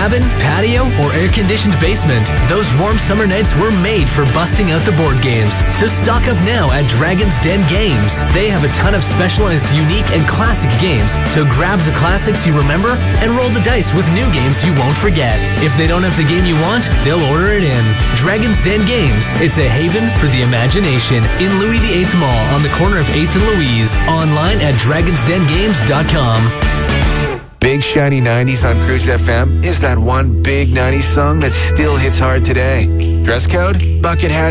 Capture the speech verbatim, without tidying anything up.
cabin, patio, or air-conditioned basement, those warm summer nights were made for busting out the board games. So stock up now at Dragon's Den Games. They have a ton of specialized, unique, and classic games, so grab the classics you remember and roll the dice with new games you won't forget. If they don't have the game you want, they'll order it in. Dragon's Den Games. It's a haven for the imagination in Louis the Eighth Mall on the corner of eighth and Louise. Online at dragons den games dot com. Big Shiny nineties on Cruise F M is that one big nineties song that still hits hard today. Dress code? Bucket hat.